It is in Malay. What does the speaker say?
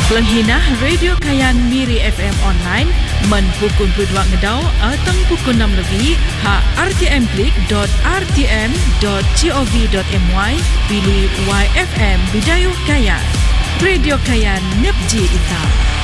Pelenghinah Radio Kayan Miri FM online men pukul 22 ngedau atau pukul 6 lebih ha rtm.rtm.gov.my pilih YFM Bidayuh Kayan. Radio Kayan Nepji Ita.